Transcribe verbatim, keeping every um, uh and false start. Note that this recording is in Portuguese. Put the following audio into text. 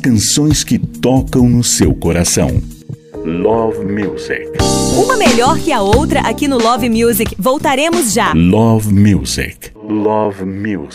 canções que tocam no seu coração. Love Music. Uma melhor que a outra aqui no Love Music. Voltaremos já. Love Music. Love Music.